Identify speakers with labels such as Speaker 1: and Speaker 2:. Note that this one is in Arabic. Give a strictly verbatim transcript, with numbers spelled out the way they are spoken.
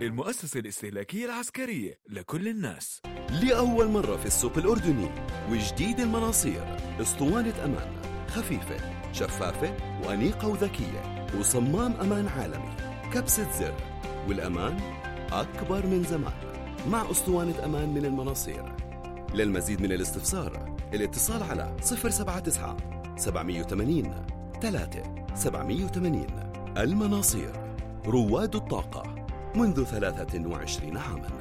Speaker 1: المؤسسة الاستهلاكية العسكرية لكل الناس.
Speaker 2: لأول مرة في السوق الأردني وجديد المناصير، اسطوانة أمان خفيفة شفافة وأنيقة وذكية وصمام أمان عالمي، كبسة زر، والأمان أكبر من زمان مع اسطوانة أمان من المناصير. للمزيد من الاستفسار الاتصال على صفر سبعة تسعة سبعمية وثمانين ثلاثة سبعمية وثمانين. المناصير، رواد الطاقة منذ ثلاثة وعشرين عاماً.